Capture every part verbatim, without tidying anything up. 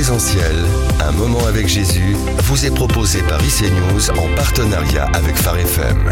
Présentiel, un moment avec Jésus, vous est proposé par I C News en partenariat avec Phare F M.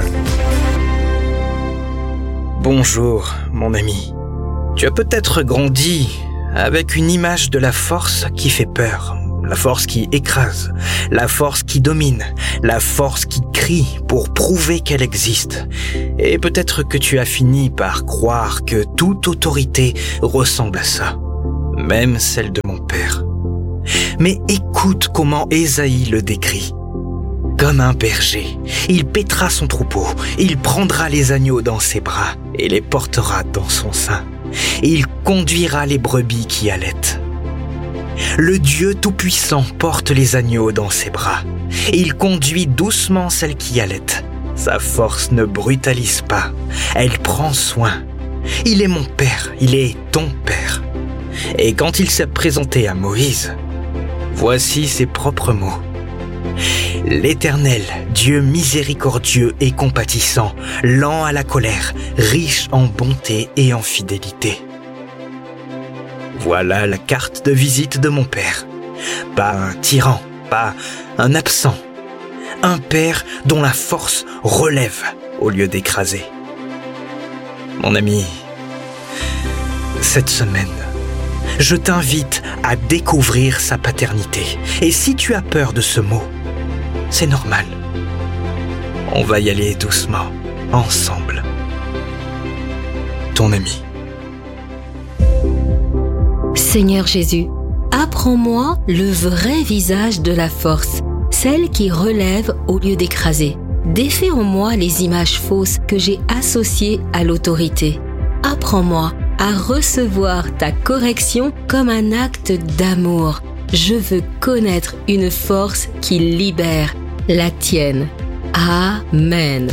Bonjour, mon ami. Tu as peut-être grandi avec une image de la force qui fait peur, la force qui écrase, la force qui domine, la force qui crie pour prouver qu'elle existe. Et peut-être que tu as fini par croire que toute autorité ressemble à ça, même celle de mon père. Mais écoute comment Ésaïe le décrit. Comme un berger, il paîtra son troupeau, il prendra les agneaux dans ses bras et les portera dans son sein. Il conduira les brebis qui allaitent. Le Dieu Tout-Puissant porte les agneaux dans ses bras. Il conduit doucement celles qui allaitent. Sa force ne brutalise pas, elle prend soin. Il est mon père, il est ton père. Et quand il s'est présenté à Moïse, voici ses propres mots. L'Éternel, Dieu miséricordieux et compatissant, lent à la colère, riche en bonté et en fidélité. Voilà la carte de visite de mon père. Pas un tyran, pas un absent. Un père dont la force relève au lieu d'écraser. Mon ami, cette semaine, je t'invite à découvrir sa paternité. Et si tu as peur de ce mot, c'est normal. On va y aller doucement, ensemble. Ton ami. Seigneur Jésus, apprends-moi le vrai visage de la force, celle qui relève au lieu d'écraser. Défais en moi les images fausses que j'ai associées à l'autorité. Apprends-moi à recevoir ta correction comme un acte d'amour. Je veux connaître une force qui libère, la tienne. Amen.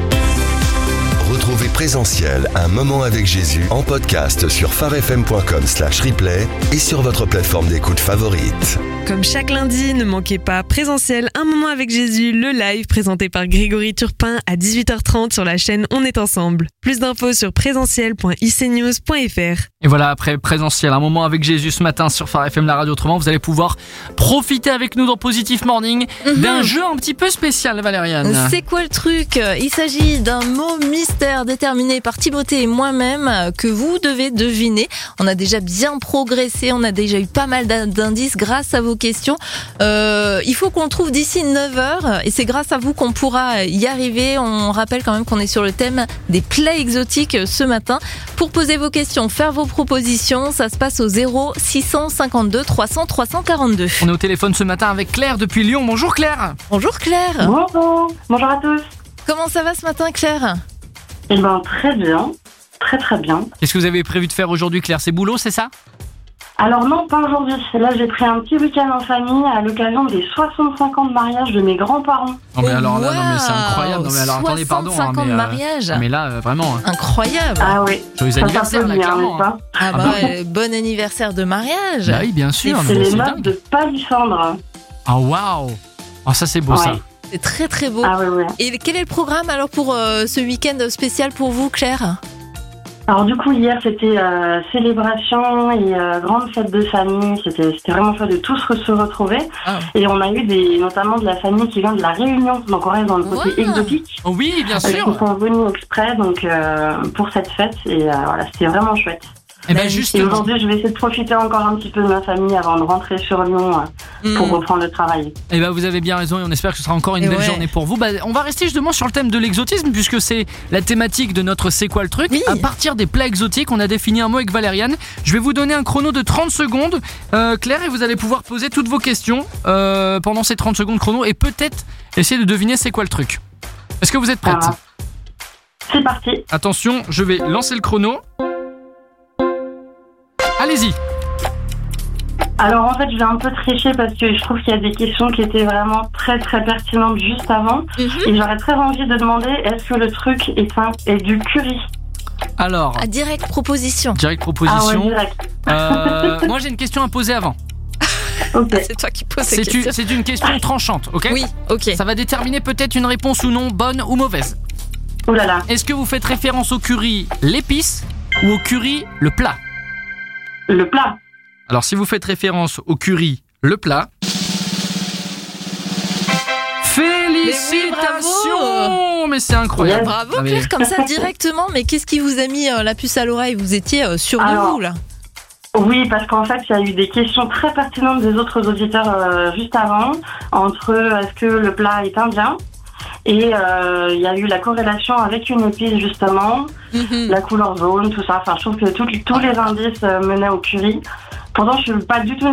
Retrouvez Présentiel, un moment avec Jésus en podcast sur pharefm.com slash replay et sur votre plateforme d'écoute favorite. Comme chaque lundi, ne manquez pas Présentiel, un moment avec Jésus, le live présenté par Grégory Turpin à dix-huit heures trente sur la chaîne On est ensemble. Plus d'infos sur présentiel point i c news point f r. Et voilà, après Présentiel, un moment avec Jésus ce matin sur Phare F M, la radio autrement, vous allez pouvoir profiter avec nous dans Positive Morning mm-hmm. d'un jeu un petit peu spécial, Valériane. C'est quoi le truc ? Il s'agit d'un mot mystère déterminé par Timothée et moi-même que vous devez deviner. On a déjà bien progressé, on a déjà eu pas mal d'indices grâce à vos questions. Euh, il faut qu'on le trouve d'ici neuf heures et c'est grâce à vous qu'on pourra y arriver. On rappelle quand même qu'on est sur le thème des plats exotiques ce matin. Pour poser vos questions, faire vos propositions, ça se passe au zéro six cent cinquante-deux trois cents trois cent quarante-deux. On est au téléphone ce matin avec Claire depuis Lyon. Bonjour Claire. Bonjour Claire. Bonjour. Bonjour à tous. Comment ça va ce matin Claire ? Eh ben très bien, très très bien. Qu'est-ce que vous avez prévu de faire aujourd'hui Claire ? C'est boulot, c'est ça ? Alors non, pas aujourd'hui. Là, j'ai pris un petit week-end en famille à l'occasion des soixante-cinq ans de mariage de mes grands-parents. Non mais alors là, wow, non mais c'est incroyable. Non mais alors attendez, pardon. soixante-cinq ans de mariage. Euh, mais là, euh, vraiment. Incroyable. Ah oui. Joyeux anniversaire, là, clairement. Ah, ah bah, euh, bon anniversaire de mariage. Bah oui, bien sûr. C'est les notes de Palissandre. Ah waouh. Ah ça c'est beau ouais. ça. C'est très très beau. Ah oui, oui. Et quel est le programme alors pour euh, ce week-end spécial pour vous, Claire ? Alors du coup, hier, c'était euh, célébration et euh, grande fête de famille. C'était, c'était vraiment fait de tous se retrouver. Ah. Et on a eu des, notamment de la famille qui vient de La Réunion. Donc on reste dans le côté wow. exotique. Oh oui, bien sûr. Ils sont venus exprès donc, euh, pour cette fête. Et euh, voilà, c'était vraiment chouette. Et, ben juste... et aujourd'hui, je vais essayer de profiter encore un petit peu de ma famille avant de rentrer sur Lyon euh, pour mmh. reprendre le travail. Et ben vous avez bien raison et on espère que ce sera encore une et belle ouais. journée pour vous. Bah, on va rester justement sur le thème de l'exotisme puisque c'est la thématique de notre C'est quoi le truc ? Oui. À partir des plats exotiques, on a défini un mot avec Valériane. Je vais vous donner un chrono de trente secondes, euh, Claire, et vous allez pouvoir poser toutes vos questions euh, pendant ces trente secondes chrono et peut-être essayer de deviner c'est quoi le truc. Est-ce que vous êtes prête ? ah. C'est parti. Attention, je vais lancer le chrono. Allez-y. Alors en fait, je vais un peu tricher parce que je trouve qu'il y a des questions qui étaient vraiment très très pertinentes juste avant. Mm-hmm. Et j'aurais très envie de demander, est-ce que le truc est, un, est du curry ? Alors... Ah, direct proposition. Direct proposition. Ah ouais, direct. Euh, moi j'ai une question à poser avant. Okay. C'est toi qui poses c'est cette question. Une, c'est une question tranchante, ok ? Oui, ok. Ça va déterminer peut-être une réponse ou non, bonne ou mauvaise. Oh là là. Est-ce que vous faites référence au curry l'épice ou au curry le plat ? Le plat. Alors si vous faites référence au curry le plat. Félicitations! Mais c'est incroyable. Bravo Claire, comme ça directement. Mais qu'est-ce qui vous a mis euh, la puce à l'oreille? Vous étiez euh, sûr de vous là? Oui, parce qu'en fait, il y a eu des questions très pertinentes des autres auditeurs euh, juste avant, entre est-ce que le plat est indien, et euh, il y a eu la corrélation avec une épice justement, mm-hmm. la couleur jaune, tout ça. Enfin, je trouve que tout, tous les indices euh, menaient au curry. Pourtant, je suis pas du tout